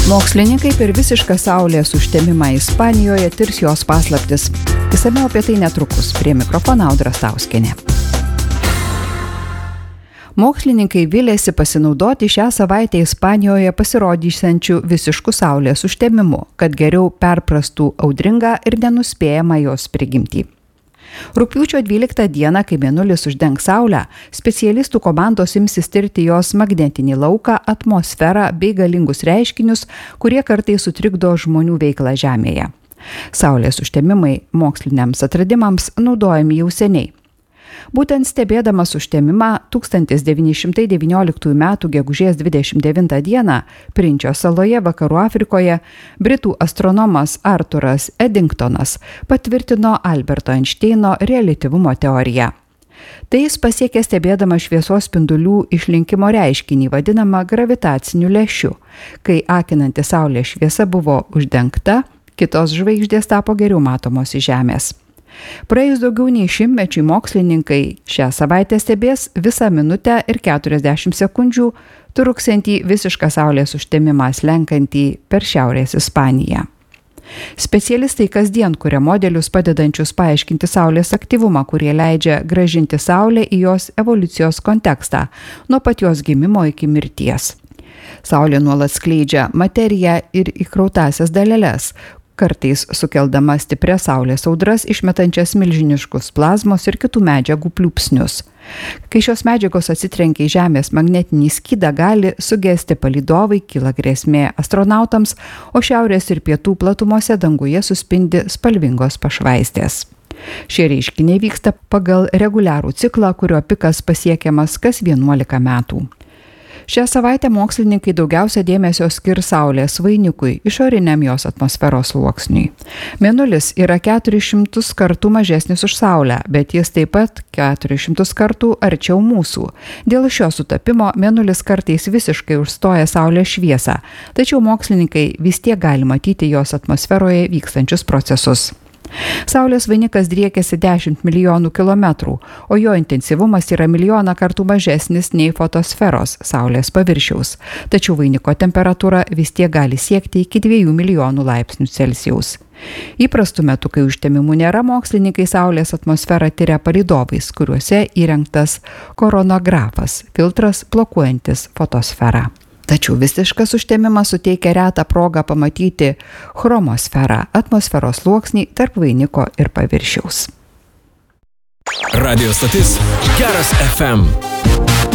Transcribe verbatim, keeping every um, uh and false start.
Mokslininkai per visišką saulės užtemimą Ispanijoje tirs jos paslaptis. Išsamiau apie tai netrukus. Prie mikrofono Audra Stauskienė. Mokslininkai vilėsi pasinaudoti šią savaitę Ispanijoje pasirodysiančių visiškų saulės užtemimu, kad geriau perprastų audringą ir nenuspėjamą jos prigimtį. Rugpjūčio dvyliktą dieną, kai mėnulis uždengs saulę, specialistų komandos imsis tirti jos magnetinį lauką, atmosferą bei galingus reiškinius, kurie kartais sutrikdo žmonių veiklą Žemėje. Saulės užtemimai moksliniams atradimams naudojami jau seniai. Būtent stebėdamas užtemimą tūkstantis devyni šimtai devynioliktųjų metų gegužės dvidešimt devintą dieną Prinčio saloje Vakarų Afrikoje britų astronomas Arturas Eddingtonas patvirtino Alberto Einšteino reliatyvumo teoriją. Tai jis pasiekė stebėdamas šviesos spindulių išlinkimo reiškinį vadinamą gravitaciniu lęšiu. Kai akinanti saulės šviesa buvo uždengta, kitos žvaigždės tapo geriau matomos iš Žemės. Praėjus daugiau nei šimtmečiui mokslininkai šią savaitę stebės visą minutę ir keturiasdešimt sekundžių truksiantį visišką saulės užtemimą slenkantį per Šiaurės Ispaniją. Specialistai kasdien kuria modelius padedančius paaiškinti saulės aktyvumą, kurie leidžia grąžinti saulę į jos evoliucijos kontekstą, nuo pat jos gimimo iki mirties. Saulė nuolat skleidžia materiją ir įkrautąsias daleles, kartais sukeldama stiprias saulės audras, išmetančias milžiniškus plazmos ir kitų medžiagų pliūpsnius. Kai šios medžiagos atsitrenkia į Žemės magnetinį skydą, gali sugesti palydovai, kyla grėsmė astronautams, o šiaurės ir pietų platumose danguje suspindi spalvingos pašvaistės. Šie reiškiniai vyksta pagal reguliarų ciklą, kurio pikas pasiekiamas kas vienuolika metų. Šią savaitę mokslininkai daugiausia dėmesio skirs Saulės vainikui, išoriniam jos atmosferos sluoksniui. Mėnulis yra keturis šimtus kartų mažesnis už Saulę, bet jis taip pat keturis šimtus kartų arčiau mūsų. Dėl šio sutapimo mėnulis kartais visiškai užstoja Saulės šviesą, tačiau mokslininkai vis tiek gali matyti jos atmosferoje vykstančius procesus. Saulės vainikas driekiasi dešimt milijonų kilometrų, o jo intensyvumas yra milijoną kartų mažesnis nei fotosferos Saulės paviršiaus. Tačiau vainiko temperatūra vis tiek gali siekti iki dviejų milijonų laipsnių Celsijaus. Įprastu metu, kai užtemimų nėra, mokslininkai Saulės atmosferą tiria palydovais, kuriuose įrengtas koronografas, filtras blokuojantis fotosferą. Tačiau visiškas užtemimas suteikia retą progą pamatyti chromosferą, atmosferos sluoksnį tarp vainiko ir paviršiaus. Radio stotis Geras F M.